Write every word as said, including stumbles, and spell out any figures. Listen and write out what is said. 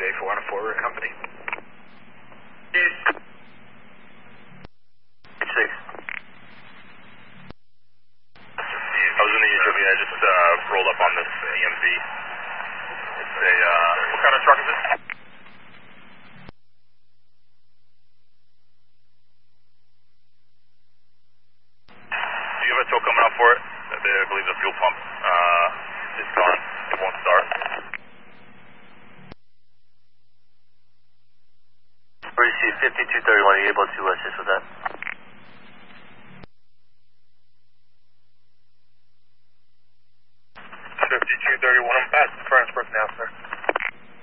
A four one four, we're a company. six. I was in the H O V, I just uh, rolled up on this E M V. It's a, uh, what kind of truck is it? Do you have a tow coming up for it? I believe the fuel pump uh, is gone. It won't start. Receive fifty-two thirty-one, are you able to assist with that?